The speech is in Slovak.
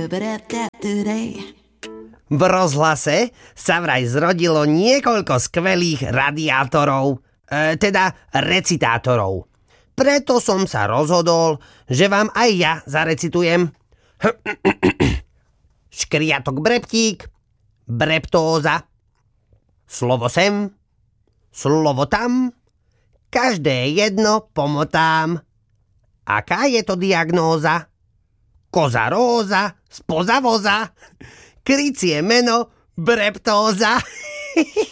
V rozhlase sa vraj zrodilo niekoľko skvelých radiátorov, teda recitátorov. Preto som sa rozhodol, že vám aj ja zarecitujem. Škriatok breptík, breptóza. Slovo sem, slovo tam, každé jedno pomotám. Aká je to diagnóza? Koza róza, spoza voza, krycie meno, breptóza.